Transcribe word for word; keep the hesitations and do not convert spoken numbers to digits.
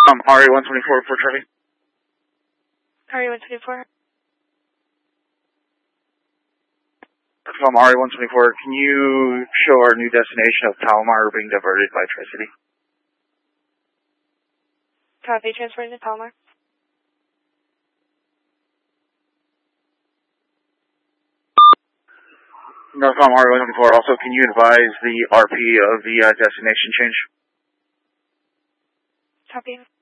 Um, R A one twenty-four for Charlie. R A one twenty-four. From R A one twenty-four, can you show our new destination of Palomar being diverted by Tri-City? Copy, transporting to Palomar. Northcom R A one twenty-four, also can you advise the R P of the uh, destination change? Copy.